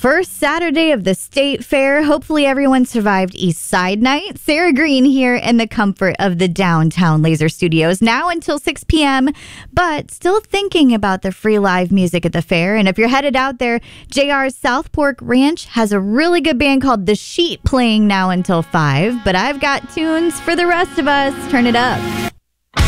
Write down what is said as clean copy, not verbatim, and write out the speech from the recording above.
First Saturday of the State Fair. Hopefully everyone survived East Side Night. Sarah Green here in the comfort of the downtown Laser Studios now until 6 p.m., but still thinking about the free live music at the fair. And if you're headed out there, JR's South Fork Ranch has a really good band called The Sheet playing now until 5, but I've got tunes for the rest of us. Turn it up.